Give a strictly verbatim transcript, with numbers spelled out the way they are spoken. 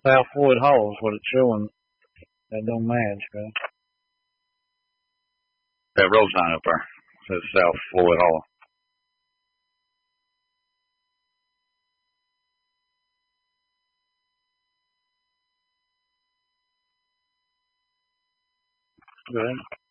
South Floyd Hall is what it's showing. That don't match, right? That road sign up there says South Floyd Hall. Good.